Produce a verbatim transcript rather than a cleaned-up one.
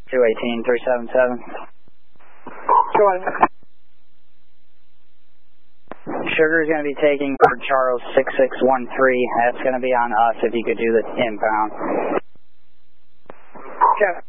two eighteen, three seven seven. Go ahead. Sugar's going to be taking for Charles six six one three. That's going to be on us if you could do the inbound. Okay.